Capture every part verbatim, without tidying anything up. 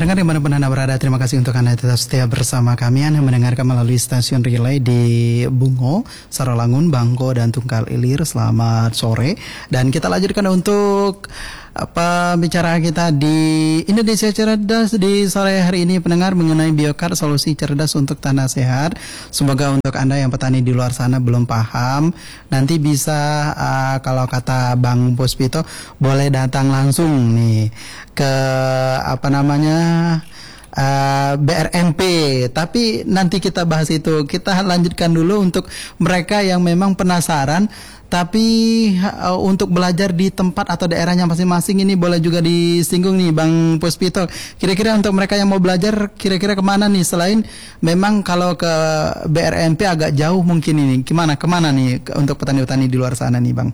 pendengar dimanapun Anda berada, terima kasih untuk Anda tetap setia bersama kami. Anda mendengarkan melalui stasiun relay di Bungo, Saralangun, Bangko, dan Tunggal Ilir. Selamat sore. Dan kita lanjutkan untuk apa bicara kita di Indonesia Cerdas di sore hari ini, pendengar, mengenai Biokar, solusi cerdas untuk tanah sehat. Semoga untuk Anda yang petani di luar sana belum paham, nanti bisa uh, kalau kata Bang Puspito boleh datang langsung nih ke apa namanya Uh, B R M P, tapi nanti kita bahas itu. Kita lanjutkan dulu untuk mereka yang memang penasaran tapi uh, untuk belajar di tempat atau daerahnya masing-masing. Ini boleh juga disinggung nih Bang Puspito. Kira-kira untuk mereka yang mau belajar, kira-kira kemana nih? Selain memang kalau ke B R M P agak jauh mungkin ini, gimana kemana nih untuk petani-petani di luar sana nih Bang?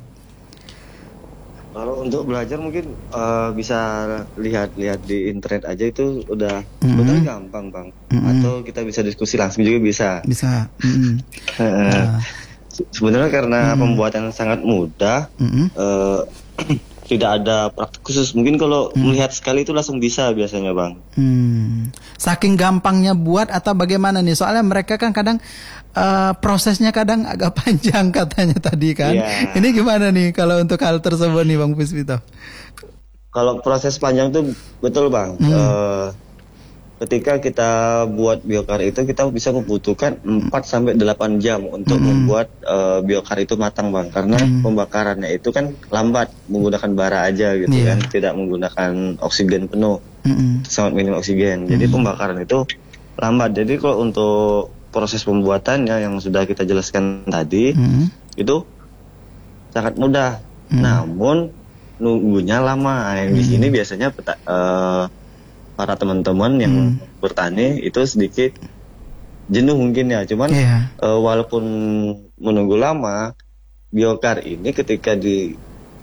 Kalau untuk belajar mungkin uh, bisa lihat-lihat di internet aja, itu udah mm-hmm. udah gampang Bang. Mm-hmm. Atau kita bisa diskusi langsung juga bisa. Bisa. Mm-hmm. uh, Sebenarnya karena mm-hmm. pembuatan sangat mudah, mm-hmm. uh, tidak ada praktik khusus. Mungkin kalau mm-hmm. melihat sekali itu langsung bisa biasanya Bang. Hmm. Saking gampangnya buat atau bagaimana nih? Soalnya mereka kan kadang Uh, prosesnya kadang agak panjang katanya tadi kan. Yeah. Ini gimana nih kalau untuk hal tersebut nih Bang Puspito? Kalau proses panjang itu betul Bang. Hmm. Uh, ketika kita buat biokar itu kita bisa membutuhkan empat sampai delapan jam untuk hmm. membuat uh, biokar itu matang Bang. Karena hmm. pembakarannya itu kan lambat, menggunakan bara aja gitu yeah. kan, tidak menggunakan oksigen penuh. Hmm. Sangat minim oksigen. Jadi hmm. pembakaran itu lambat. Jadi kalau untuk proses pembuatannya yang sudah kita jelaskan tadi hmm. itu sangat mudah, hmm. namun nunggunya lama. Yang hmm. di sini biasanya peta, uh, para teman-teman yang hmm. bertani itu sedikit jenuh mungkin ya. Cuman yeah. uh, walaupun menunggu lama, biokar ini ketika di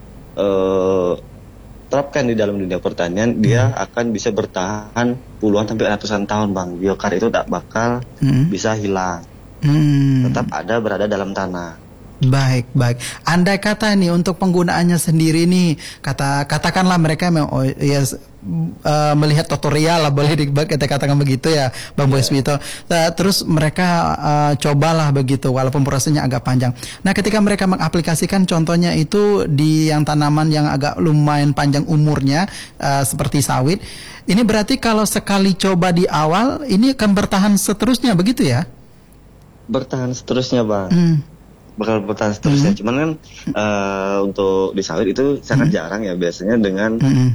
uh, terapkan di dalam dunia pertanian, hmm. dia akan bisa bertahan puluhan sampai ratusan tahun Bang. Biokar itu tak bakal hmm. bisa hilang, hmm. tetap ada berada dalam tanah. Baik, baik. Andai kata nih untuk penggunaannya sendiri nih, kata katakanlah mereka memang oh, ya, uh, melihat tutorial lah, boleh kita katakan begitu ya Bang yeah. Puspito. Uh, terus mereka uh, cobalah begitu walaupun prosesnya agak panjang. Nah, ketika mereka mengaplikasikan contohnya itu di yang tanaman yang agak lumayan panjang umurnya uh, seperti sawit, ini berarti kalau sekali coba di awal ini akan bertahan seterusnya begitu ya? Bertahan seterusnya Bang. Hmm. Bakal bertahan seterusnya. Mm-hmm. Cuman kan uh, untuk di sawit itu sangat mm-hmm. jarang ya, biasanya dengan mm-hmm.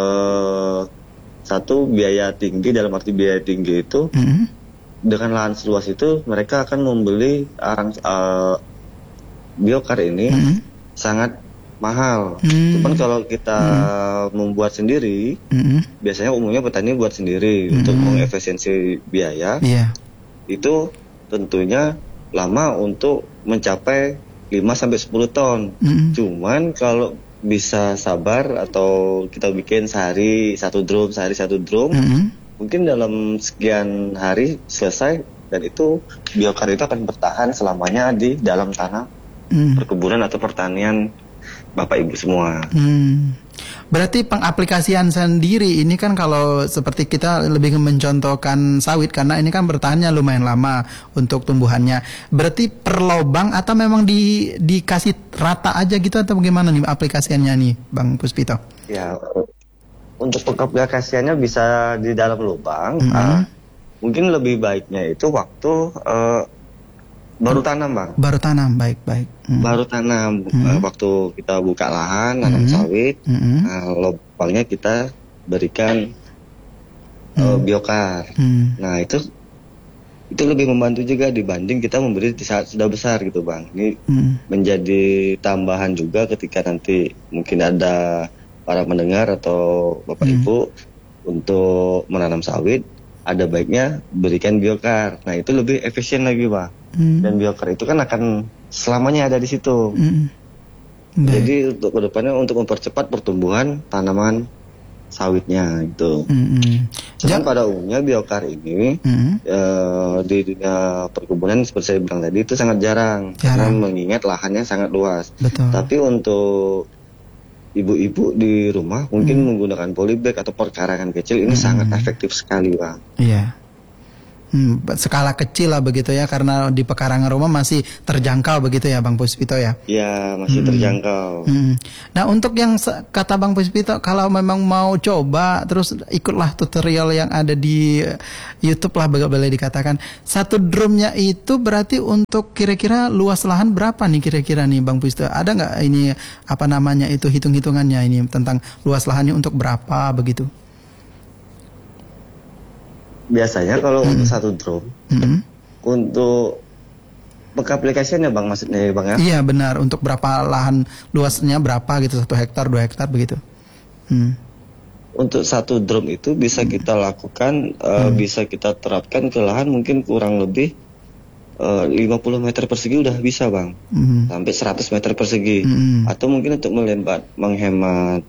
uh, satu biaya tinggi, dalam arti biaya tinggi itu mm-hmm. dengan lahan seluas itu mereka akan membeli arang uh, biokar ini mm-hmm. sangat mahal. Mm-hmm. Cuman kalau kita mm-hmm. membuat sendiri, mm-hmm. biasanya umumnya petani buat sendiri mm-hmm. untuk mengefisiensi biaya. Yeah. Itu tentunya lama untuk mencapai lima sampai sepuluh ton. Mm-hmm. Cuman kalau bisa sabar atau kita bikin sehari satu drum, sehari satu drum, mm-hmm. mungkin dalam sekian hari selesai, dan itu biokar itu akan bertahan selamanya di dalam tanah mm. perkebunan atau pertanian Bapak Ibu semua. Mm. Berarti pengaplikasian sendiri ini kan kalau seperti kita lebih mencontohkan sawit karena ini kan bertahannya lumayan lama untuk tumbuhannya. Berarti per lobang atau memang di dikasih rata aja gitu atau bagaimana nih aplikasiannya nih Bang Puspito? Ya, untuk pengaplikasiannya bisa di dalam lubang. Mm-hmm. Uh, mungkin lebih baiknya itu waktu uh, baru tanam Bang. Baru tanam, baik-baik. Hmm. Baru tanam, hmm. uh, waktu kita buka lahan, nanam hmm. sawit, hmm. uh, lubangnya kita berikan uh, hmm. biokar. Hmm. Nah itu itu lebih membantu juga dibanding kita memberi di saat sudah besar gitu Bang. Ini hmm. menjadi tambahan juga ketika nanti mungkin ada para pendengar atau Bapak hmm. Ibu untuk menanam sawit, ada baiknya berikan biokar. Nah itu lebih efisien lagi Bang. Hmm. Dan biokar itu kan akan selamanya ada di situ. Hmm. Jadi untuk kedepannya untuk mempercepat pertumbuhan tanaman sawitnya itu. Hmm. Cuman pada umumnya biokar ini hmm. uh, di dunia perkebunan seperti saya bilang tadi itu sangat jarang, jarang. Karena mengingat lahannya sangat luas. Betul. Tapi untuk ibu-ibu di rumah mungkin hmm. menggunakan polybag atau perkarangan kecil ini hmm. sangat efektif sekali, Bang. Iya. Hmm, skala kecil lah begitu ya, karena di pekarangan rumah masih terjangkau begitu ya Bang Puspito ya? Iya, masih hmm. terjangkau. Hmm. Nah, untuk yang kata Bang Puspito, kalau memang mau coba terus ikutlah tutorial yang ada di YouTube lah, boleh dikatakan. Satu drumnya itu berarti untuk kira-kira luas lahan berapa nih kira-kira nih Bang Puspito? Ada nggak ini apa namanya itu hitung-hitungannya ini tentang luas lahannya untuk berapa begitu? Biasanya kalau mm-hmm. untuk satu drum, mm-hmm. untuk pengaplikasiannya Bang maksudnya Bang ya? Iya benar, untuk berapa lahan luasnya berapa gitu, satu hektar, dua hektar begitu. Hmm. Untuk satu drum itu bisa mm-hmm. kita lakukan, uh, mm-hmm. bisa kita terapkan ke lahan mungkin kurang lebih uh, lima puluh meter persegi udah bisa Bang, mm-hmm. sampai seratus meter persegi. Mm-hmm. Atau mungkin untuk melembat, menghemat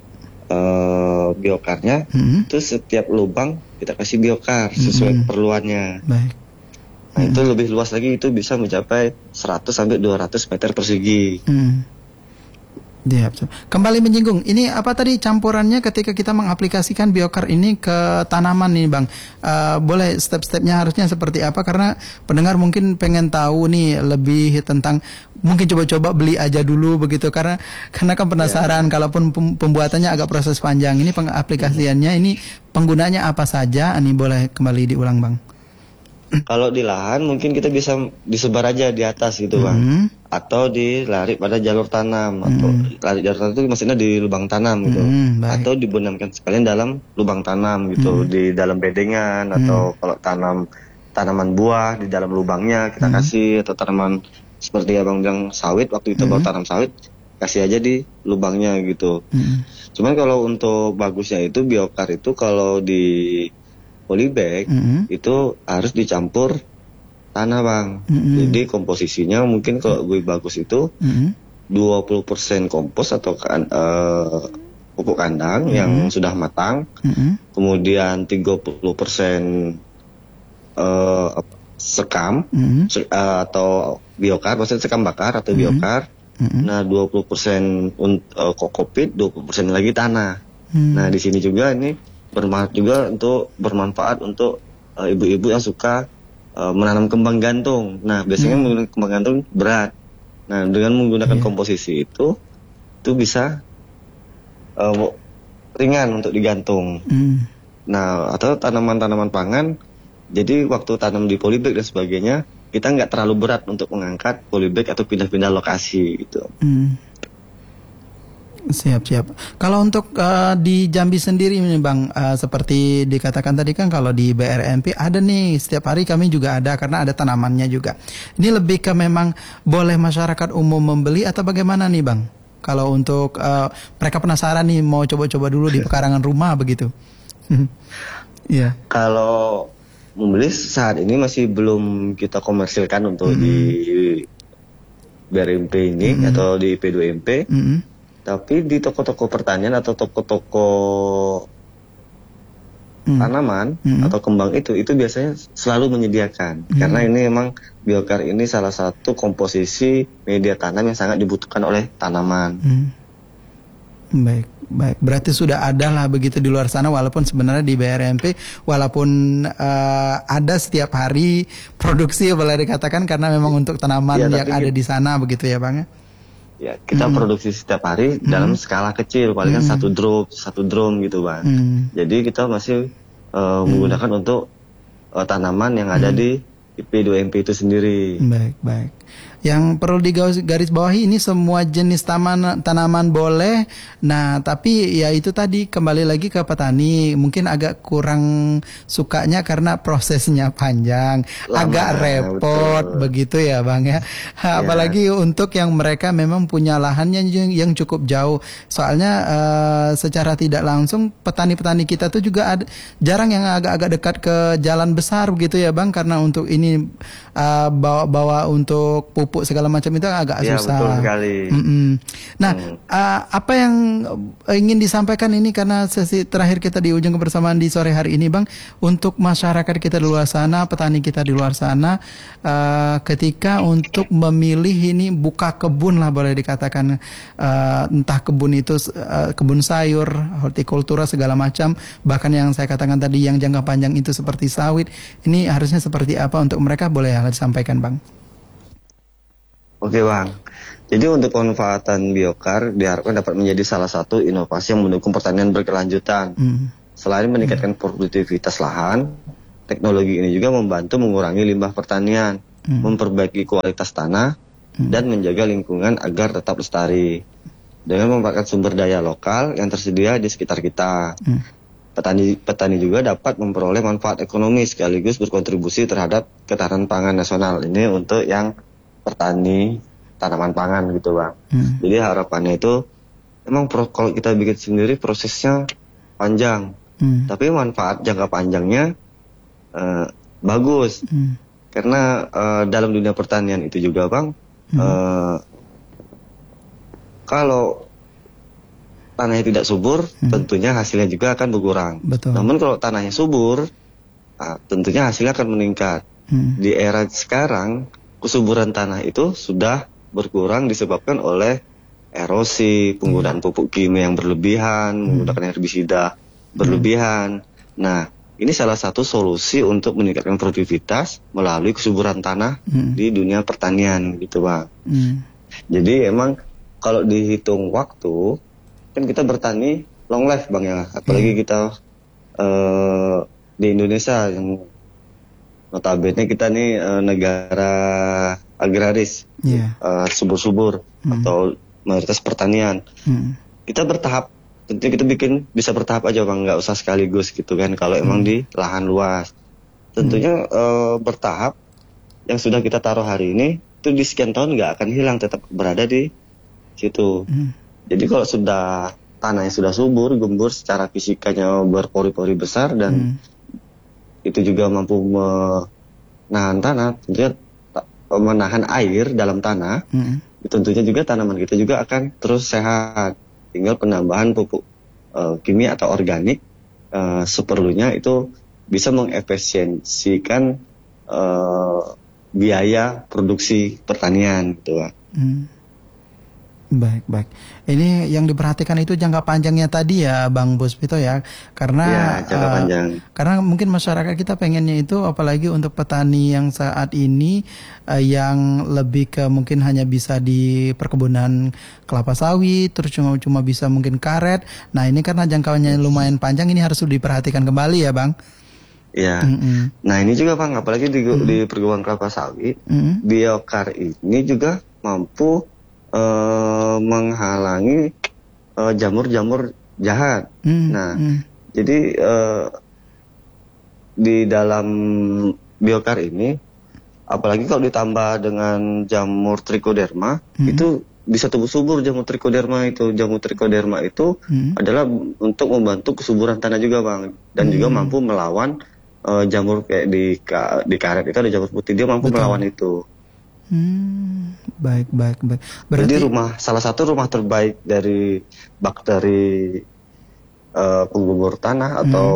Uh, biokarnya, mm-hmm. itu setiap lubang kita kasih biokar sesuai mm-hmm. perluannya. Baik. Nah mm-hmm. itu lebih luas lagi, itu bisa mencapai seratus sampai dua ratus meter persegi. Mm. Ya, kembali menyinggung, ini apa tadi campurannya ketika kita mengaplikasikan biokar ini ke tanaman nih Bang? Uh, boleh step-stepnya harusnya seperti apa? Karena pendengar mungkin pengen tahu nih lebih tentang, mungkin coba-coba beli aja dulu begitu, karena karena kan penasaran. Ya. Kalaupun pembuatannya agak proses panjang, ini pengaplikasiannya ini penggunanya apa saja? Ini boleh kembali diulang Bang. Kalau di lahan mungkin kita bisa disebar aja di atas gitu Bang, mm-hmm. atau dilari pada jalur tanam, mm-hmm. atau lari jalur tanam itu maksudnya di lubang tanam gitu, mm-hmm. atau dibenamkan sekalian dalam lubang tanam gitu, mm-hmm. di dalam bedengan, mm-hmm. atau kalau tanam tanaman buah di dalam lubangnya kita mm-hmm. kasih, atau tanaman seperti Abang bilang sawit waktu itu mm-hmm. baru tanam sawit kasih aja di lubangnya gitu. Mm-hmm. Cuman kalau untuk bagusnya itu biokar itu kalau di polybag mm-hmm. itu harus dicampur tanah Bang. Mm-hmm. Jadi komposisinya mungkin kalau lebih bagus itu mm-hmm. dua puluh persen kompos atau kan, uh, pupuk kandang mm-hmm. yang sudah matang. Mm-hmm. Kemudian tiga puluh persen uh, sekam mm-hmm. se- uh, atau biokar, maksudnya sekam bakar atau mm-hmm. biokar. Mm-hmm. Nah, dua puluh persen uh, kokopit, dua puluh persen lagi tanah. Mm-hmm. Nah, di sini juga ini bermanfaat juga untuk bermanfaat untuk uh, ibu-ibu yang suka uh, menanam kembang gantung. Nah, biasanya hmm. menggunakan kembang gantung berat. Nah, dengan menggunakan yeah. komposisi itu, itu bisa uh, ringan untuk digantung. Hmm. Nah, atau tanaman-tanaman pangan. Jadi waktu tanam di polybag dan sebagainya, kita nggak terlalu berat untuk mengangkat polybag atau pindah-pindah lokasi gitu. Hmm. Siap-siap. Kalau untuk uh, di Jambi sendiri nih Bang, uh, seperti dikatakan tadi kan kalau di B R M P ada nih, setiap hari kami juga ada karena ada tanamannya juga. Ini lebih ke memang boleh masyarakat umum membeli atau bagaimana nih Bang? Kalau untuk uh, mereka penasaran nih mau coba-coba dulu di pekarangan rumah begitu. Iya. yeah. Kalau membeli saat ini masih belum kita komersilkan untuk mm-hmm. di B R M P ini mm-hmm. atau di P dua M P. Mm-hmm. Tapi di toko-toko pertanian atau toko-toko hmm. tanaman hmm. atau kembang itu, itu biasanya selalu menyediakan. Hmm. Karena ini memang biokar ini salah satu komposisi media tanam yang sangat dibutuhkan oleh tanaman. Hmm. Baik, baik. Berarti sudah ada lah begitu di luar sana, walaupun sebenarnya di B R M P, walaupun uh, ada setiap hari produksi, boleh dikatakan karena memang untuk tanaman ya, yang ada di sana begitu ya Bang ya? Ya, kita hmm. produksi setiap hari hmm. dalam skala kecil, paling kan hmm. satu drum, satu drum gitu Bang. Hmm. Jadi kita masih uh, hmm. menggunakan untuk uh, tanaman yang ada hmm. di P dua M P itu sendiri. Baik, baik. Yang perlu digaris bawahi ini semua jenis taman, tanaman boleh. Nah, tapi ya itu tadi kembali lagi ke petani. Mungkin agak kurang sukanya karena prosesnya panjang, lama, agak repot betul. Begitu ya Bang ya. ya. Apalagi untuk yang mereka memang punya lahannya yang, yang cukup jauh. Soalnya uh, secara tidak langsung petani-petani kita tuh juga ada, jarang yang agak-agak dekat ke jalan besar begitu ya Bang. Karena untuk ini ini uh, bawa bawa untuk pupuk segala macam itu agak Ya, susah. betul sekali. Mm-mm. Nah, Hmm. uh, apa yang ingin disampaikan ini karena sesi terakhir kita di ujung kebersamaan di sore hari ini, Bang, untuk masyarakat kita di luar sana, petani kita di luar sana, uh, ketika untuk memilih ini buka kebun lah boleh dikatakan, uh, entah kebun itu uh, kebun sayur, hortikultura segala macam, bahkan yang saya katakan tadi yang jangka panjang itu seperti sawit, ini harusnya seperti apa untuk mereka, boleh ya disampaikan, Bang? Oke Bang, jadi untuk pemanfaatan biokar diharapkan dapat menjadi salah satu inovasi yang mendukung pertanian berkelanjutan. Hmm. Selain meningkatkan produktivitas lahan, teknologi ini juga membantu mengurangi limbah pertanian, Hmm. memperbaiki kualitas tanah, dan menjaga lingkungan agar tetap lestari. Dengan memanfaatkan sumber daya lokal yang tersedia di sekitar kita, Hmm. petani petani juga dapat memperoleh manfaat ekonomi sekaligus berkontribusi terhadap ketahanan pangan nasional. Ini untuk yang petani tanaman pangan gitu Bang. Hmm. Jadi harapannya itu emang pro, kalau kita bikin sendiri prosesnya panjang, Hmm. tapi manfaat jangka panjangnya eh, bagus. Hmm. Karena eh, dalam dunia pertanian itu juga Bang, Hmm. eh, kalau tanahnya tidak subur, Hmm. tentunya hasilnya juga akan berkurang. Betul. Namun kalau tanahnya subur, ah, tentunya hasilnya akan meningkat. Hmm. Di era sekarang, kesuburan tanah itu sudah berkurang disebabkan oleh erosi, penggunaan pupuk kimia yang berlebihan, menggunakan herbisida berlebihan. Nah, ini salah satu solusi untuk meningkatkan produktivitas melalui kesuburan tanah Hmm. di dunia pertanian gitu Bang. Hmm. Jadi emang kalau dihitung waktu, kan kita bertani long life Bang ya, apalagi kita eh, di Indonesia yang notabene kita nih eh, negara agraris, Iya. eh, subur-subur Hmm. atau mayoritas pertanian. Hmm. Kita bertahap, tentunya kita bikin bisa bertahap aja Bang, nggak usah sekaligus gitu kan kalau emang di lahan luas. Tentunya eh, bertahap, yang sudah kita taruh hari ini itu di sekian tahun nggak akan hilang, tetap berada di situ. Hmm. Jadi kalau sudah tanahnya sudah subur, gembur, secara fisikanya berpori-pori besar dan Hmm. itu juga mampu menahan tanah, tentunya ta- menahan air dalam tanah, Hmm. tentunya juga tanaman kita juga akan terus sehat. Tinggal penambahan pupuk eh, kimia atau organik eh, seperlunya itu bisa mengefisiensikan eh, biaya produksi pertanian gitu Pak. Hmm. Baik, baik. Ini yang diperhatikan itu jangka panjangnya tadi ya, Bang Puspito ya, karena Ya, jangka eh, panjang. karena mungkin masyarakat kita pengennya itu, apalagi untuk petani yang saat ini eh, yang lebih ke mungkin hanya bisa di perkebunan kelapa sawit, terus cuma cuma bisa mungkin karet. Nah ini karena jangkauannya lumayan panjang, ini harus diperhatikan kembali ya, Bang. Ya. Mm-mm. Nah ini juga Bang, apalagi di, di perkebunan kelapa sawit, Mm-mm. biokar ini juga mampu eh, menghalangi eh, jamur-jamur jahat. Mm, Nah, mm, jadi eh, di dalam biokar ini, apalagi kalau ditambah dengan jamur trichoderma, Hmm. itu bisa tumbuh subur jamur trichoderma itu. Jamur trichoderma itu Hmm. adalah untuk membantu kesuburan tanah juga Bang, dan juga mampu melawan eh, jamur kayak di ka- di karet itu ada jamur putih, dia mampu Betul. melawan itu. Hmm, baik, baik, baik. Jadi rumah salah satu rumah terbaik dari bakteri eh, penggubur tanah atau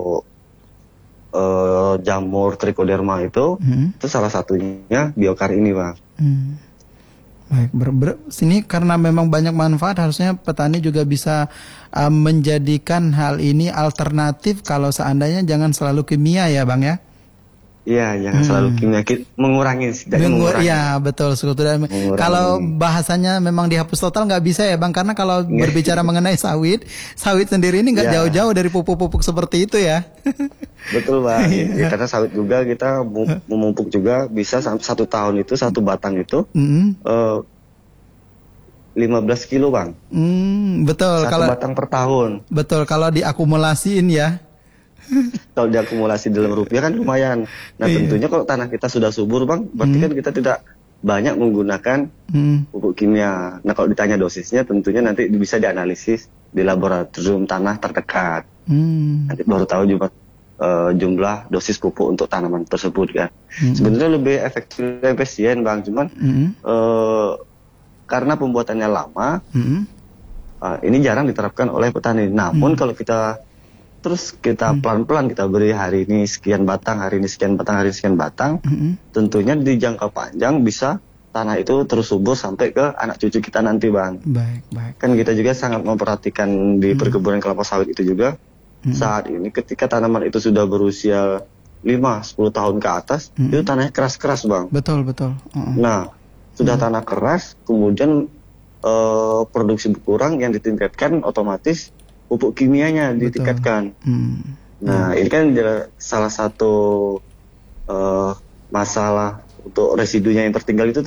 eh, jamur trichoderma itu, Hmm. itu salah satunya biokar ini Bang. Hmm. Baik, ber, ber- sini karena memang banyak manfaat, harusnya petani juga bisa uh, menjadikan hal ini alternatif kalau seandainya jangan selalu kimia ya, Bang ya. Iya, jangan selalu kimia, ki- mengurangi, setidaknya Mengu- mengurangi. Iya betul, sebetulnya. Mengurangi. Kalau bahasanya memang dihapus total nggak bisa ya, Bang, karena kalau berbicara mengenai sawit, sawit sendiri ini nggak Ya. jauh-jauh dari pupuk-pupuk seperti itu ya. Betul Bang. Ya, karena sawit juga kita mu- memupuk juga bisa sampai satu tahun itu satu batang itu Mm-mm. eh, lima belas kilo Bang. Hmm, betul Satu kalau batang per tahun. betul kalau diakumulasiin ya. Kalau diakumulasi dalam rupiah kan lumayan. Nah Iya. tentunya kalau tanah kita sudah subur Bang, berarti kan kita tidak banyak menggunakan Hmm. pupuk kimia. Nah kalau ditanya dosisnya tentunya nanti bisa dianalisis di laboratorium tanah terdekat. Hmm. Nanti baru tahu juga uh, jumlah dosis pupuk untuk tanaman tersebut kan. Mm-hmm. Sebenarnya lebih efektif, efisien bang, cuman mm-hmm. uh, karena pembuatannya lama, mm-hmm. uh, ini jarang diterapkan oleh petani. Namun mm-hmm. kalau kita terus kita mm-hmm. pelan-pelan kita beri hari ini sekian batang, hari ini sekian batang, hari ini sekian batang, mm-hmm. tentunya di jangka panjang bisa tanah itu terus subur sampai ke anak cucu kita nanti bang. Baik, baik. Kan kita juga sangat memperhatikan di perkebunan kelapa sawit itu juga. Hmm. Saat ini ketika tanaman itu sudah berusia lima sampai sepuluh tahun ke atas, hmm. itu tanahnya keras-keras bang. Betul, betul. Uh-uh. Nah, sudah hmm. tanah keras, kemudian uh, produksi berkurang yang ditingkatkan otomatis pupuk kimianya betul. ditingkatkan. Hmm. Nah, hmm. ini kan salah satu uh, masalah untuk residunya yang tertinggal itu